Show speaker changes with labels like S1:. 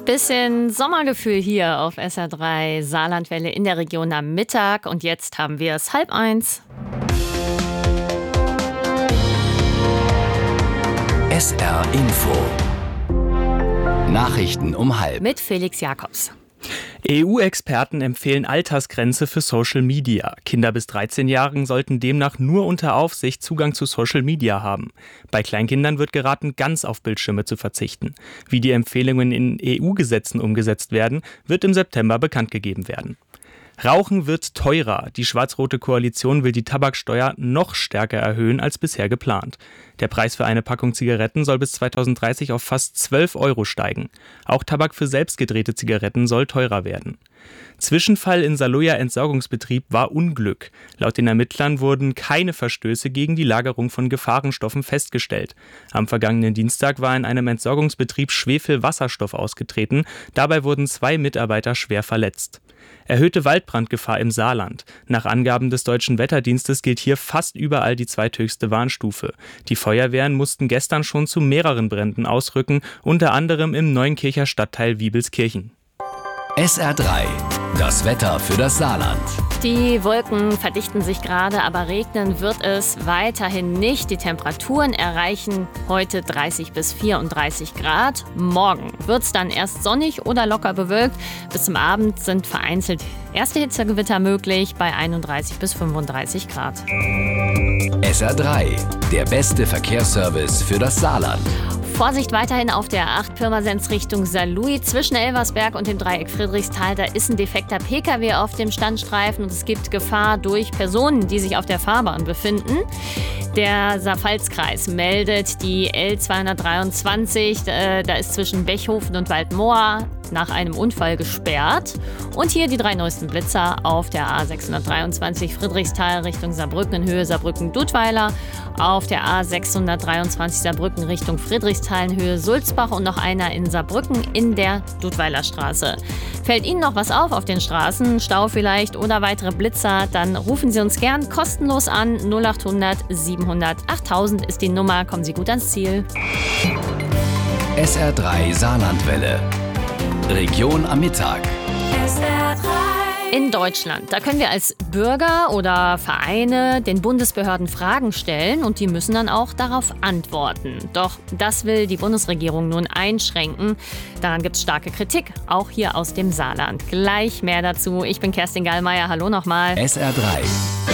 S1: Bisschen Sommergefühl hier auf SR3 Saarlandwelle in der Region am Mittag. Und jetzt haben wir es 12:30.
S2: SR Info. Nachrichten um halb.
S1: Mit Felix Jakobs.
S3: EU-Experten empfehlen Altersgrenze für Social Media. Kinder bis 13 Jahren sollten demnach nur unter Aufsicht Zugang zu Social Media haben. Bei Kleinkindern wird geraten, ganz auf Bildschirme zu verzichten. Wie die Empfehlungen in EU-Gesetzen umgesetzt werden, wird im September bekannt gegeben werden. Rauchen wird teurer. Die schwarz-rote Koalition will die Tabaksteuer noch stärker erhöhen als bisher geplant. Der Preis für eine Packung Zigaretten soll bis 2030 auf fast 12 € steigen. Auch Tabak für selbstgedrehte Zigaretten soll teurer werden. Zwischenfall in Saarlouer Entsorgungsbetrieb war Unglück. Laut den Ermittlern wurden keine Verstöße gegen die Lagerung von Gefahrenstoffen festgestellt. Am vergangenen Dienstag war in einem Entsorgungsbetrieb Schwefelwasserstoff ausgetreten. Dabei wurden 2 Mitarbeiter schwer verletzt. Erhöhte Waldbrandgefahr im Saarland. Nach Angaben des Deutschen Wetterdienstes gilt hier fast überall die zweithöchste Warnstufe. Die Feuerwehren mussten gestern schon zu mehreren Bränden ausrücken, unter anderem im Neunkircher Stadtteil Wiebelskirchen.
S2: SR3, das Wetter für das Saarland.
S1: Die Wolken verdichten sich gerade, aber regnen wird es weiterhin nicht. Die Temperaturen erreichen heute 30 bis 34 Grad. Morgen wird es dann erst sonnig oder locker bewölkt. Bis zum Abend sind vereinzelt erste Hitzegewitter möglich bei 31 bis 35 Grad.
S2: SR3, der beste Verkehrsservice für das Saarland.
S1: Vorsicht weiterhin auf der A8 Pirmasens Richtung Saarlouis. Zwischen Elversberg und dem Dreieck Friedrichsthal, da ist ein defekter Pkw auf dem Standstreifen und es gibt Gefahr durch Personen, die sich auf der Fahrbahn befinden. Der Saarpfalzkreis meldet die L223, da ist zwischen Bechhofen und Waldmoor nach einem Unfall gesperrt. Und hier die 3 neuesten Blitzer auf der A623 Friedrichsthal Richtung Saarbrücken in Höhe Saarbrücken-Dudweiler, auf der A623 Saarbrücken Richtung Friedrichsthal in Höhe Sulzbach und noch einer in Saarbrücken in der Dudweiler Straße. Fällt Ihnen noch was auf den Straßen, Stau vielleicht oder weitere Blitzer, dann rufen Sie uns gern kostenlos an. 0800 700 8000 ist die Nummer. Kommen Sie gut ans Ziel.
S2: SR3 Saarlandwelle. Region am Mittag.
S1: In Deutschland, da können wir als Bürger oder Vereine den Bundesbehörden Fragen stellen und die müssen dann auch darauf antworten. Doch das will die Bundesregierung nun einschränken. Daran gibt es starke Kritik, auch hier aus dem Saarland. Gleich mehr dazu. Ich bin Kerstin Gallmeier. Hallo nochmal.
S2: SR3.